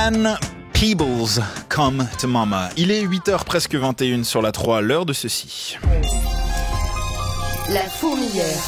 Anne Peebles, Come to Mama. Il est 8h presque 21 sur la 3, l'heure de ceci. La fourmilière.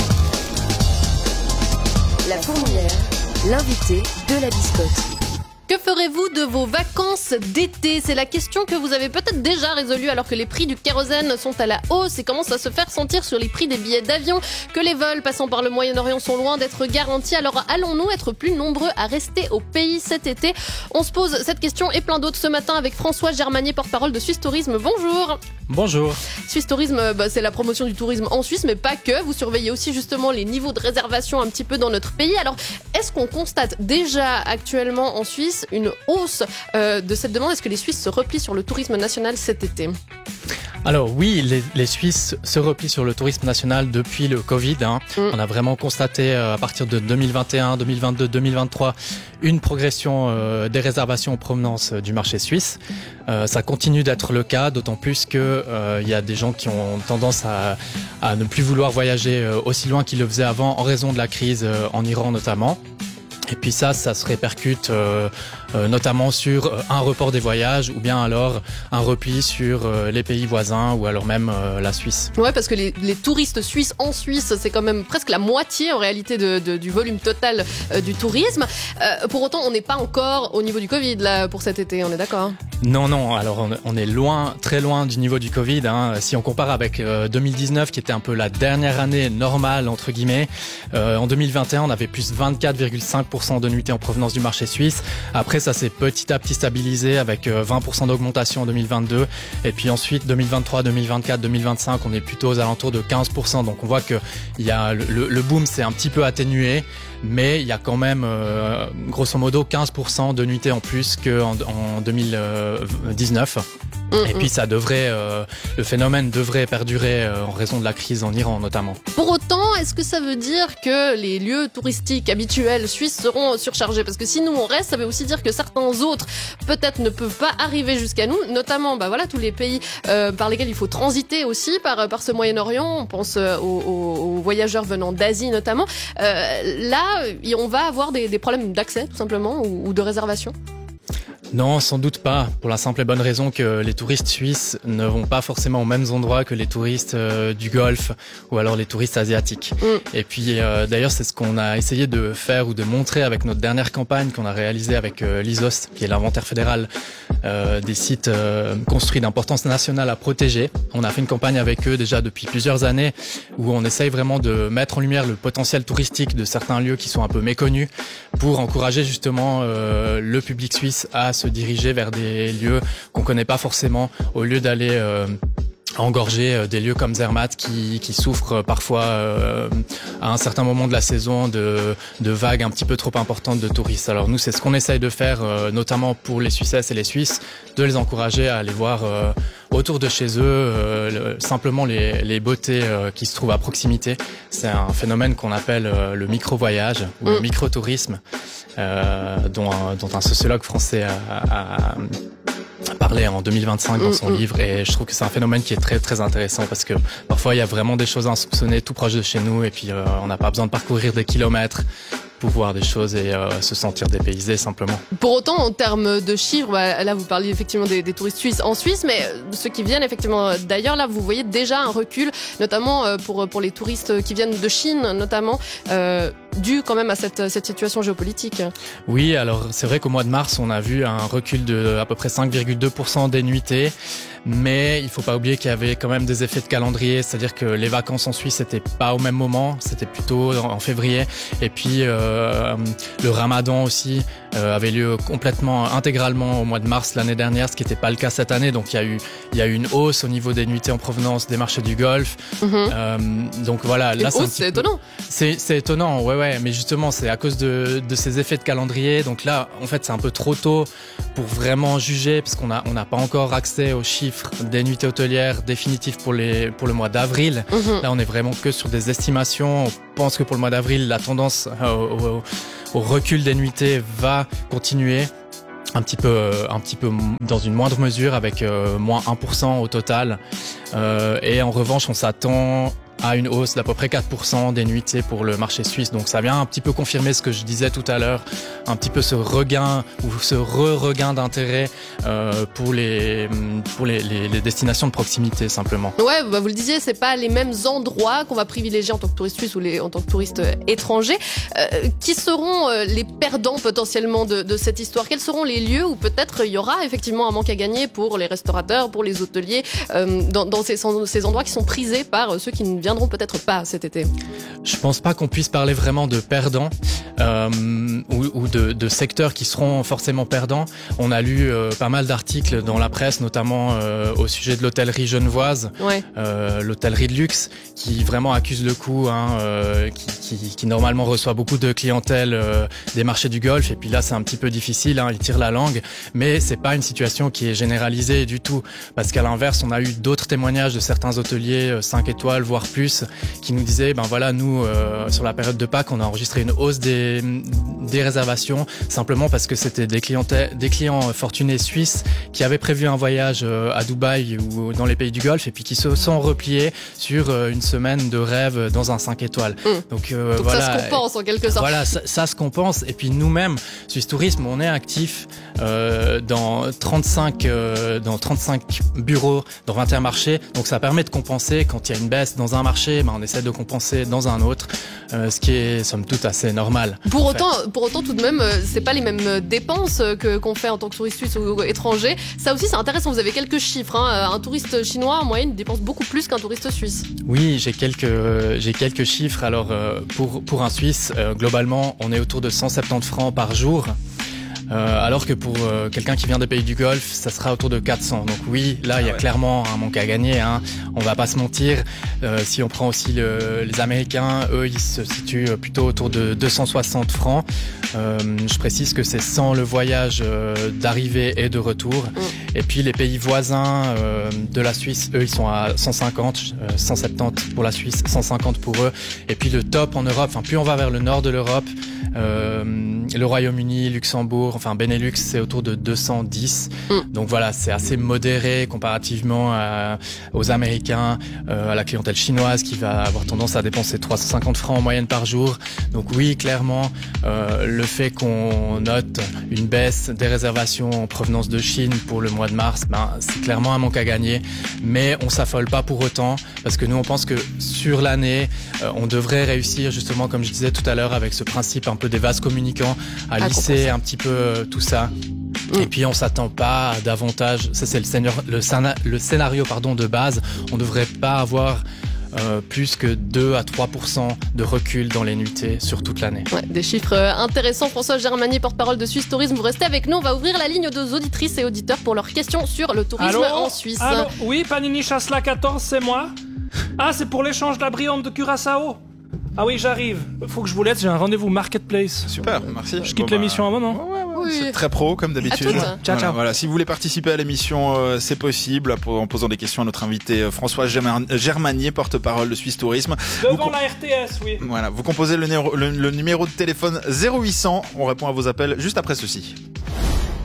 La fourmilière, l'invité de la biscotte. Que ferez-vous de vos vacances d'été ? C'est la question que vous avez peut-être déjà résolue alors que les prix du kérosène sont à la hausse et commencent à se faire sentir sur les prix des billets d'avion, que les vols passant par le Moyen-Orient sont loin d'être garantis. Alors allons-nous être plus nombreux à rester au pays cet été ? On se pose cette question et plein d'autres ce matin avec François Germanier, porte-parole de Suisse Tourisme. Bonjour. Bonjour. Suisse Tourisme, c'est la promotion du tourisme en Suisse, mais pas que. Vous surveillez aussi justement les niveaux de réservation un petit peu dans notre pays. Alors, est-ce qu'on constate déjà actuellement en Suisse une hausse de cette demande ? Est-ce que les Suisses se replient sur le tourisme national cet été ? Alors oui, les Suisses se replient sur le tourisme national depuis le Covid. On a vraiment constaté à partir de 2021, 2022, 2023 une progression des réservations en provenance du marché suisse. Ça continue d'être le cas, d'autant plus que il y a des gens qui ont tendance à ne plus vouloir voyager aussi loin qu'ils le faisaient avant en raison de la crise en Iran notamment. Et puis ça se répercute notamment sur un report des voyages ou bien alors un repli sur les pays voisins ou alors même la Suisse. Ouais, parce que les touristes suisses en Suisse, c'est quand même presque la moitié en réalité du volume total du tourisme. Pour autant, on n'est pas encore au niveau du Covid là pour cet été, on est d'accord ? Non, alors on est loin, très loin du niveau du Covid. Si on compare avec 2019 qui était un peu la dernière année normale entre guillemets, en 2021 on avait plus 24,5% de nuitées en provenance du marché suisse. Après, ça s'est petit à petit stabilisé avec 20% d'augmentation en 2022. Et puis ensuite, 2023, 2024, 2025, on est plutôt aux alentours de 15%. Donc on voit que il y a le boom s'est un petit peu atténué, mais il y a quand même grosso modo 15% de nuitées en plus qu'en 2019. Et puis ça devrait, le phénomène devrait perdurer en raison de la crise en Iran notamment. Pour autant, est-ce que ça veut dire que les lieux touristiques habituels suisses seront surchargés ? Parce que si nous on reste, ça veut aussi dire que certains autres peut-être ne peuvent pas arriver jusqu'à nous, notamment tous les pays par lesquels il faut transiter aussi par ce Moyen-Orient. On pense aux voyageurs venant d'Asie notamment. Là, on va avoir des problèmes d'accès tout simplement ou de réservation. Non, sans doute pas, pour la simple et bonne raison que les touristes suisses ne vont pas forcément aux mêmes endroits que les touristes du Golfe ou alors les touristes asiatiques. Et puis d'ailleurs, c'est ce qu'on a essayé de faire ou de montrer avec notre dernière campagne qu'on a réalisée avec l'ISOS, qui est l'inventaire fédéral des sites construits d'importance nationale à protéger. On a fait une campagne avec eux déjà depuis plusieurs années où on essaye vraiment de mettre en lumière le potentiel touristique de certains lieux qui sont un peu méconnus pour encourager justement le public suisse à se diriger vers des lieux qu'on connaît pas forcément au lieu d'aller engorger des lieux comme Zermatt qui souffrent parfois à un certain moment de la saison de vagues un petit peu trop importantes de touristes. Alors nous, c'est ce qu'on essaye de faire notamment pour les Suissesses et les Suisses, de les encourager à aller voir autour de chez eux simplement les beautés qui se trouvent à proximité. C'est un phénomène qu'on appelle le micro-voyage ou le micro-tourisme dont un sociologue français a parlé en 2025 dans son livre, et je trouve que c'est un phénomène qui est très très intéressant parce que parfois il y a vraiment des choses insoupçonnées tout proche de chez nous et puis on n'a pas besoin de parcourir des kilomètres pour voir des choses et se sentir dépaysé simplement. Pour autant, en termes de chiffres, là vous parliez effectivement des touristes suisses en Suisse, mais ceux qui viennent effectivement d'ailleurs, là vous voyez déjà un recul, notamment pour les touristes qui viennent de Chine notamment, dû quand même à cette situation géopolitique. Oui, alors c'est vrai qu'au mois de mars, on a vu un recul de à peu près 5,2% des nuitées. Mais il faut pas oublier qu'il y avait quand même des effets de calendrier, c'est-à-dire que les vacances en Suisse c'était pas au même moment, c'était plutôt en février, et puis le Ramadan aussi avait lieu intégralement au mois de mars l'année dernière, ce qui n'était pas le cas cette année. Donc il y a eu une hausse au niveau des nuitées en provenance des marchés du Golfe. Donc voilà, là c'est étonnant. C'est étonnant, ouais, mais justement c'est à cause de ces effets de calendrier. Donc là, en fait, c'est un peu trop tôt pour vraiment juger parce qu'on n'a pas encore accès aux chiffres des nuitées hôtelières définitives pour le mois d'avril. Là, on est vraiment que sur des estimations. On pense que pour le mois d'avril, la tendance au recul des nuitées va continuer un petit peu dans une moindre mesure avec moins 1% au total. Et en revanche, on s'attend à une hausse d'à peu près 4% des nuitées pour le marché suisse. Donc ça vient un petit peu confirmer ce que je disais tout à l'heure, un petit peu ce regain ou ce regain d'intérêt pour les destinations de proximité simplement. Ouais, bah vous le disiez, c'est pas les mêmes endroits qu'on va privilégier en tant que touriste suisse ou en tant que touriste étranger. Qui seront les perdants potentiellement de cette histoire? Quels seront les lieux où peut-être il y aura effectivement un manque à gagner pour les restaurateurs, pour les hôteliers, dans ces endroits qui sont prisés par ceux qui ne viendront peut-être pas cet été? Je pense pas qu'on puisse parler vraiment de perdants ou de secteurs qui seront forcément perdants. On a lu pas mal d'articles dans la presse, notamment au sujet de l'hôtellerie genevoise, ouais. L'hôtellerie de luxe, qui vraiment accuse le coup, qui normalement reçoit beaucoup de clientèle des marchés du Golfe. Et puis là, c'est un petit peu difficile, ils tirent la langue, mais c'est pas une situation qui est généralisée du tout. Parce qu'à l'inverse, on a eu d'autres témoignages de certains hôteliers 5 étoiles, voire plus, qui nous disaient, ben voilà, nous, sur la période de Pâques, on a enregistré une hausse des réservations, simplement parce que c'était des clients fortunés suisses qui avaient prévu un voyage à Dubaï ou dans les pays du Golfe et puis qui se sont repliés sur une semaine de rêve dans un 5 étoiles. Donc voilà, ça se compense en quelque sorte. Voilà, ça se compense. Et puis nous-mêmes, Suisse Tourisme, on est actifs dans 35 bureaux, dans 21 marchés. Donc ça permet de compenser. Quand il y a une baisse dans un marché, on essaie de compenser dans un autre, ce qui est somme toute assez normal. Pour autant, tout de même, c'est pas les mêmes dépenses qu'on fait en tant que touriste suisse ou étranger. Ça aussi, c'est intéressant. Vous avez quelques chiffres. Un touriste chinois, en moyenne, dépense beaucoup plus qu'un touriste suisse. Oui, j'ai quelques chiffres. Alors, pour un Suisse, globalement, on est autour de 170 francs par jour. Alors que pour quelqu'un qui vient des pays du Golfe, ça sera autour de 400. Donc oui, là, il y a clairement un manque à gagner. On va pas se mentir. Si on prend aussi les Américains, eux, ils se situent plutôt autour de 260 francs. Je précise que c'est sans le voyage d'arrivée et de retour. Et puis les pays voisins de la Suisse, eux, ils sont à 150, 170 pour la Suisse, 150 pour eux. Et puis le top en Europe, plus on va vers le nord de l'Europe, le Royaume-Uni, Luxembourg, Benelux, c'est autour de 210. Donc voilà, c'est assez modéré comparativement aux Américains, à la clientèle chinoise qui va avoir tendance à dépenser 350 francs en moyenne par jour. Donc oui, clairement, le fait qu'on note une baisse des réservations en provenance de Chine pour le mois de mars, c'est clairement un manque à gagner. Mais on s'affole pas pour autant, parce que nous, on pense que sur l'année, on devrait réussir, justement, comme je disais tout à l'heure, avec ce principe un peu des vases communicants, à lisser un petit peu tout ça. Et puis on s'attend pas à davantage, ça c'est le scénario de base, on devrait pas avoir plus que 2 à 3% de recul dans les nuitées sur toute l'année. Ouais, des chiffres intéressants. François Germanier, porte-parole de Suisse Tourisme, vous restez avec nous. On va ouvrir la ligne aux auditrices et auditeurs pour leurs questions sur le tourisme en Suisse. Allô, oui, Panini Chasselas 14, c'est moi. Ah, c'est pour l'échange de la brillante de Curaçao. Ah oui, j'arrive. Faut que je vous laisse, j'ai un rendez-vous Marketplace. Super, merci. Je quitte l'émission à un moment. Oui. C'est très pro, comme d'habitude. Ciao, ciao. Voilà, si vous voulez participer à l'émission, c'est possible, en posant des questions à notre invité François Germanier, porte-parole de Suisse Tourisme. Devant la RTS, oui. Voilà, vous composez le numéro de téléphone 0800. On répond à vos appels juste après ceci.